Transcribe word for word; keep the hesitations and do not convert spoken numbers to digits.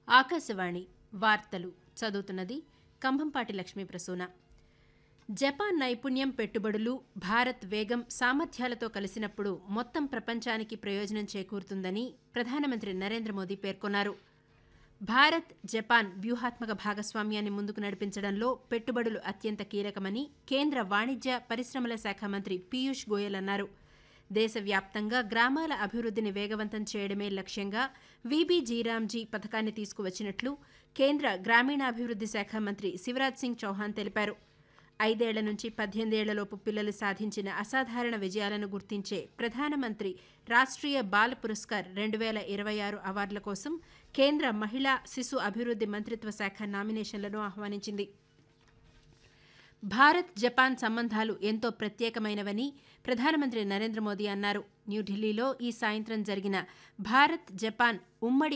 ఆకాశవాణి వార్తలు చదువుతున్నది కంభంపాటి లక్ష్మీ ప్రసూన. జపాన్ నైపుణ్యం, పెట్టుబడులు, భారత్ వేగం, సామర్థ్యాలతో కలిసినప్పుడు మొత్తం ప్రపంచానికి ప్రయోజనం చేకూరుతుందని ప్రధానమంత్రి నరేంద్ర మోదీ పేర్కొన్నారు. భారత్, జపాన్ వ్యూహాత్మక భాగస్వామ్యాన్ని ముందుకు నడిపించడంలో పెట్టుబడులు అత్యంత కీలకమని కేంద్ర వాణిజ్య, పరిశ్రమల శాఖ మంత్రి పీయూష్ గోయల్ అన్నారు. దేశవ్యాప్తంగా గ్రామాల అభివృద్ధిని వేగవంతం చేయడమే లక్ష్యంగా వీబీజీరామ్జీ పథకాన్ని తీసుకువచ్చినట్లు కేంద్ర గ్రామీణాభివృద్ధి శాఖ మంత్రి శివరాజ్ సింగ్ చౌహాన్ తెలిపారు. ఐదేళ్ల నుంచి పద్దెనిమిదేళ్లలోపు పిల్లలు సాధించిన అసాధారణ విజయాలను గుర్తించే ప్రధానమంత్రి రాష్ట్రీయ బాల పురస్కార్ రెండు వేల ఇరవై ఆరు అవార్డుల కోసం కేంద్ర మహిళా, శిశు అభివృద్ధి మంత్రిత్వ శాఖ నామినేషన్లను ఆహ్వానించింది. భారత్, జపాన్ సంబంధాలు ఎంతో ప్రత్యేకమైనవని ప్రధానమంత్రి నరేంద్ర మోదీ అన్నారు. న్యూఢిల్లీలో ఈ సాయంత్రం జరిగిన భారత్, జపాన్ ఉమ్మడి